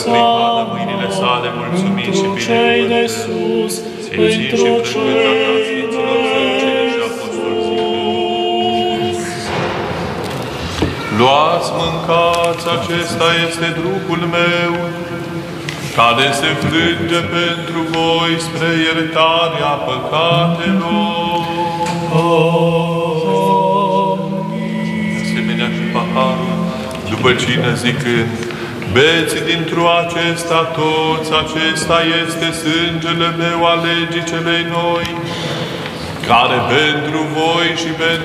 Pripadă mâinile sale, mulțumit și binecuvântări. Sfinții și frământarea Sfinților Sfânteni și Apostoli zicând: Luați, mâncați, acesta este trupul meu, care se frânge pentru voi spre iertarea păcatelor. De asemenea și paharul, după cină zicând: Beți dintr-o acesta toți, acesta este sângele meu al legii celei noi, care pentru voi și pentru